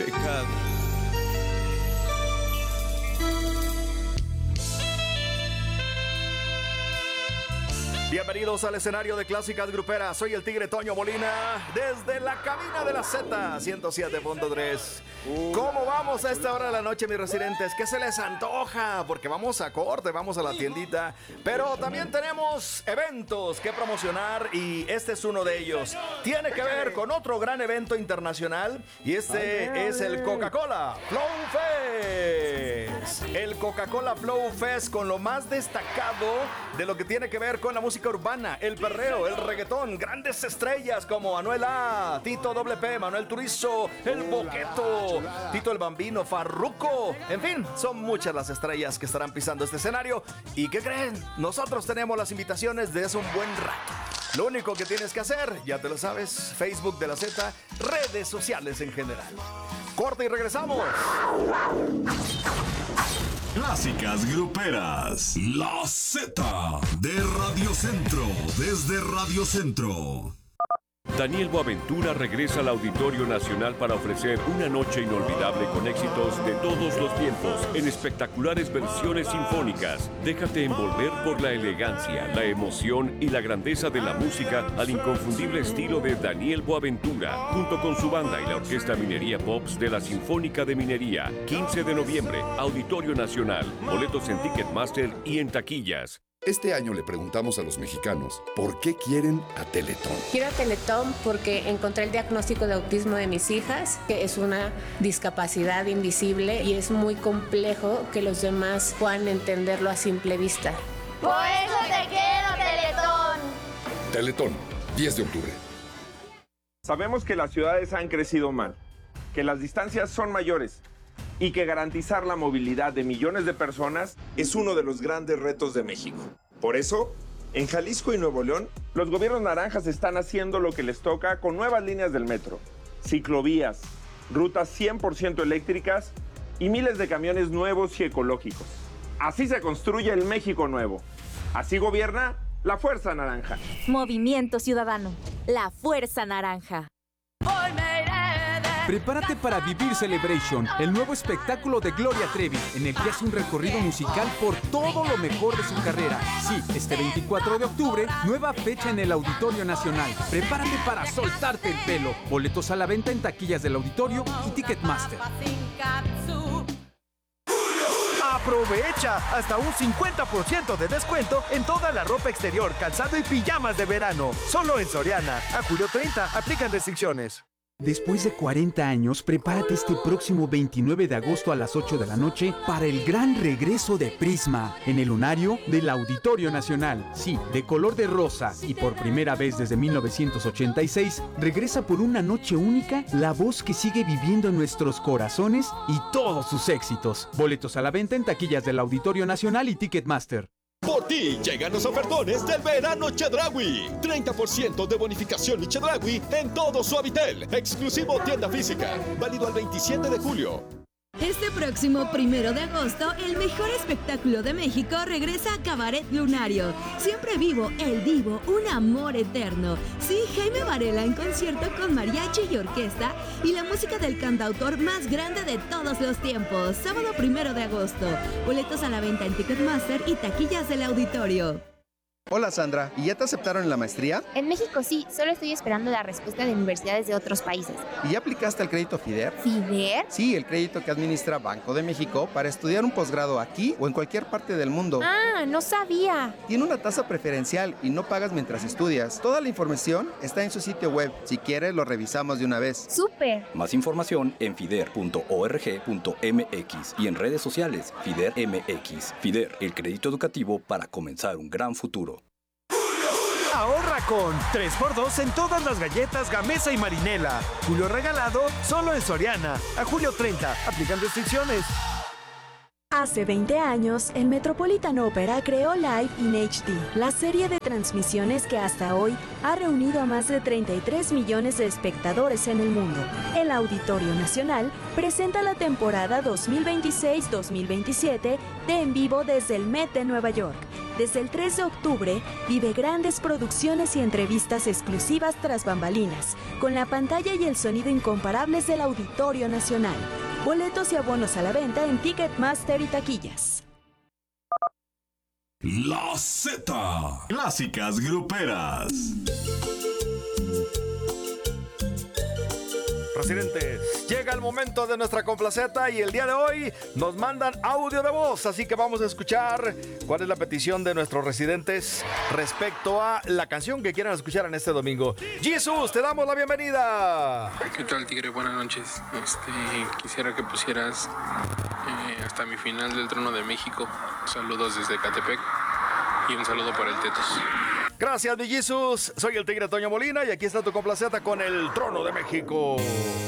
pecado. Bienvenidos al escenario de Clásicas Gruperas. Soy el Tigre Toño Molina, desde la cabina de la Z 107.3. ¿Cómo vamos a esta hora de la noche, mis residentes? ¿Qué se les antoja? Porque vamos a corte, vamos a la tiendita, pero también tenemos eventos que promocionar y este es uno de ellos. Tiene que ver con otro gran evento internacional y este es el Coca-Cola Flow Fest. El Coca-Cola Flow Fest, con lo más destacado de lo que tiene que ver con la música urbana, el perreo, el reggaetón, grandes estrellas como Anuel A, Tito WP, Manuel Turizo, El Boqueto, Tito el Bambino, Farruko. En fin, son muchas las estrellas que estarán pisando este escenario. ¿Y qué creen? Nosotros tenemos las invitaciones de hace un buen rato. Lo único que tienes que hacer, ya te lo sabes, Facebook de la Z, redes sociales en general. Corte y regresamos. Clásicas Gruperas, la Z de Radio Centro, desde Radio Centro. Daniel Boaventura regresa al Auditorio Nacional para ofrecer una noche inolvidable con éxitos de todos los tiempos en espectaculares versiones sinfónicas. Déjate envolver por la elegancia, la emoción y la grandeza de la música al inconfundible estilo de Daniel Boaventura, junto con su banda y la Orquesta Minería Pops de la Sinfónica de Minería. 15 de noviembre, Auditorio Nacional. Boletos en Ticketmaster y en taquillas. Este año le preguntamos a los mexicanos por qué quieren a Teletón. Quiero a Teletón porque encontré el diagnóstico de autismo de mis hijas, que es una discapacidad invisible y es muy complejo que los demás puedan entenderlo a simple vista. ¡Por eso te quiero, Teletón! Teletón, 10 de octubre. Sabemos que las ciudades han crecido mal, que las distancias son mayores y que garantizar la movilidad de millones de personas es uno de los grandes retos de México. Por eso, en Jalisco y Nuevo León, los gobiernos naranjas están haciendo lo que les toca con nuevas líneas del metro, ciclovías, rutas 100% eléctricas y miles de camiones nuevos y ecológicos. Así se construye el México nuevo. Así gobierna la Fuerza Naranja. Movimiento Ciudadano, la Fuerza Naranja. Prepárate para vivir Celebration, el nuevo espectáculo de Gloria Trevi, en el que hace un recorrido musical por todo lo mejor de su carrera. Sí, este 24 de octubre, nueva fecha en el Auditorio Nacional. Prepárate para soltarte el pelo. Boletos a la venta en taquillas del auditorio y Ticketmaster. Aprovecha hasta un 50% de descuento en toda la ropa exterior, calzado y pijamas de verano. Solo en Soriana. A julio 30 aplican restricciones. Después de 40 años, prepárate este próximo 29 de agosto a las 8 de la noche para el gran regreso de Prisma en el lunario del Auditorio Nacional. Sí, de color de rosa y por primera vez desde 1986, regresa por una noche única la voz que sigue viviendo en nuestros corazones y todos sus éxitos. Boletos a la venta en taquillas del Auditorio Nacional y Ticketmaster. Por ti llegan los ofertones del verano Chedraui. 30% de bonificación y Chedraui en todo Suavitel. Exclusivo tienda física. Válido al 27 de julio. Este próximo 1 de agosto, el mejor espectáculo de México regresa a Cabaret Lunario. Siempre vivo, el divo, un amor eterno. Sí, Jaime Varela en concierto con mariachi y orquesta y la música del cantautor más grande de todos los tiempos. Sábado 1 de agosto. Boletos a la venta en Ticketmaster y taquillas del auditorio. Hola Sandra, ¿y ya te aceptaron en la maestría? En México sí, solo estoy esperando la respuesta de universidades de otros países. ¿Y ya aplicaste al crédito FIDER? ¿FIDER? Sí, el crédito que administra Banco de México para estudiar un posgrado aquí o en cualquier parte del mundo. Ah, no sabía. Tiene una tasa preferencial y no pagas mientras estudias. Toda la información está en su sitio web. Si quieres, lo revisamos de una vez. ¡Súper! Más información en fider.org.mx y en redes sociales FIDER MX. FIDER, el crédito educativo para comenzar un gran futuro. Ahorra con 3x2 en todas las galletas Gamesa y Marinela. Julio regalado solo en Soriana. A julio 30. Aplican restricciones. Hace 20 años, el Metropolitan Opera creó Live in HD, la serie de transmisiones que hasta hoy ha reunido a más de 33 millones de espectadores en el mundo. El Auditorio Nacional presenta la temporada 2026-2027 de En Vivo desde el Met de Nueva York. Desde el 3 de octubre, vive grandes producciones y entrevistas exclusivas tras bambalinas, con la pantalla y el sonido incomparables del Auditorio Nacional. Boletos y abonos a la venta en Ticketmaster y taquillas. La Z. Clásicas gruperas. Residentes, llega el momento de nuestra complaceta y el día de hoy nos mandan audio de voz, así que vamos a escuchar cuál es la petición de nuestros residentes respecto a la canción que quieran escuchar en este domingo. Jesús, te damos la bienvenida. ¿Qué tal, Tigre? Buenas noches. Quisiera que pusieras Hasta mi final del Trono de México. Saludos desde Catepec y un saludo para el Tetos. Gracias, mi Jesús. Soy el Tigre Toño Molina y aquí está tu complaceta con el Trono de México.